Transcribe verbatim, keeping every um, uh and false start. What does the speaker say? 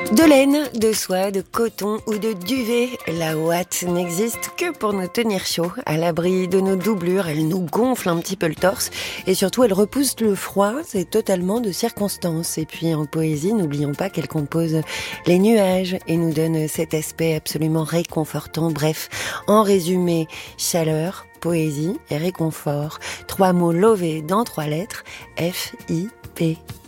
De laine, de soie, de coton ou de duvet, la ouate n'existe que pour nous tenir chaud. À l'abri de nos doublures, elle nous gonfle un petit peu le torse et surtout elle repousse le froid, c'est totalement de circonstance. Et puis en poésie, n'oublions pas qu'elle compose les nuages et nous donne cet aspect absolument réconfortant. Bref, en résumé, chaleur, poésie et réconfort. Trois mots lovés dans trois lettres, F I P